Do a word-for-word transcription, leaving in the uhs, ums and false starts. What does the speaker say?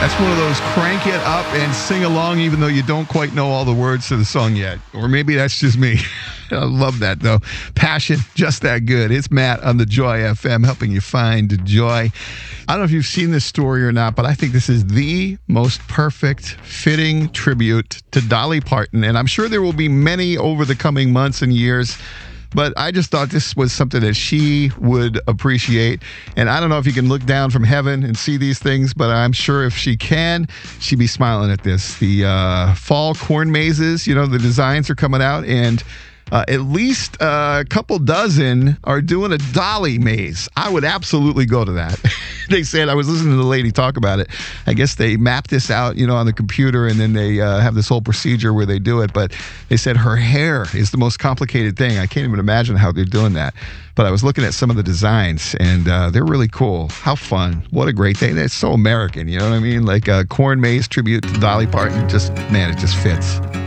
That's one of those crank it up and sing along even though you don't quite know all the words to the song yet. Or maybe that's just me. I love that, though. Passion, just that good. It's Matt on the Joy F M, helping you find joy. I don't know if you've seen this story or not, but I think this is the most perfect, fitting tribute to Dolly Parton. And I'm sure there will be many over the coming months and years. But I just thought this was something that she would appreciate. And I don't know if you can look down from heaven and see these things, but I'm sure if she can, she'd be smiling at this. The uh, fall corn mazes, you know, the designs are coming out, and Uh, at least uh, a couple dozen are doing a Dolly maze. I would absolutely go to that. They said, I was listening to the lady talk about it. I guess they map this out, you know, on the computer, and then they uh, have this whole procedure where they do it. But they said her hair is the most complicated thing. I can't even imagine how they're doing that. But I was looking at some of the designs, and uh, they're really cool. How fun. What a great thing. It's so American, you know what I mean? Like a corn maze tribute to Dolly Parton. Just, man, it just fits.